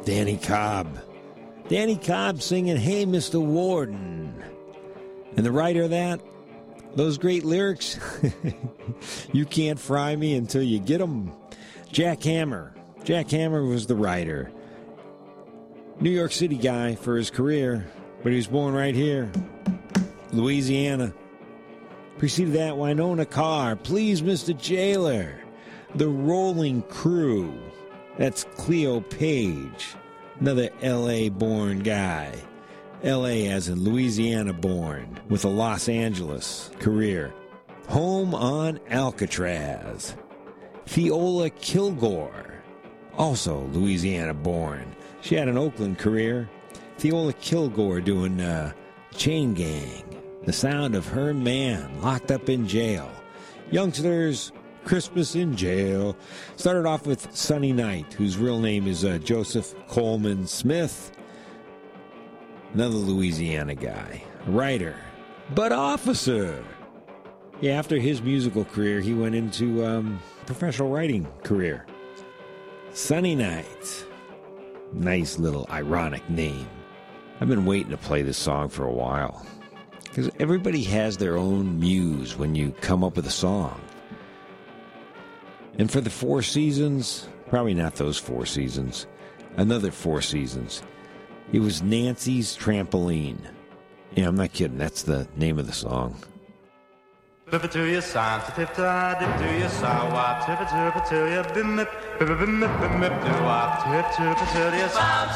Danny Cobb. Danny Cobb singing, "Hey, Mr. Warden." And the writer of that, those great lyrics, "You can't fry me until you get 'em." Jack Hammer. Jack Hammer was the writer. New York City guy for his career, but he was born right here, Louisiana. Preceded that, Winona Carr, "Please, Mr. Jailer." The Rolling Crew. That's Cleo Page, another L.A.-born guy. L.A. as in Louisiana-born, with a Los Angeles career. Home on Alcatraz. Theola Kilgore, also Louisiana-born. She had an Oakland career. Theola Kilgore doing Chain Gang. The sound of her man locked up in jail. Youngsters, Christmas in Jail. Started off with Sunny Night, whose real name is Joseph Coleman Smith. Another Louisiana guy, writer, but officer. Yeah, after his musical career, he went into professional writing career. Sunny Night. Nice little ironic name. I've been waiting to play this song for a while, because everybody has their own muse when you come up with a song. And for the Four Seasons, probably not those Four Seasons, another Four Seasons, it was Nancy's Trampoline. Yeah, I'm not kidding. That's the name of the song. Bip to your sign, tip to dip to your saw, tip to your bim bip bip bip bip bip do up, tip to your sign,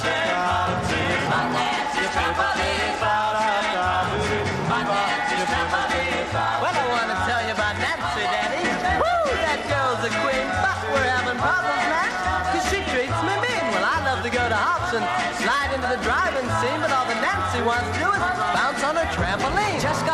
Well, I want to tell you about Nancy, Daddy. Woo, that girl's a queen, but we're having problems now, 'cause she treats me mean. Well, I love to go to hops and slide into the driving scene, but all the Nancy wants to do is bounce on her trampoline. Just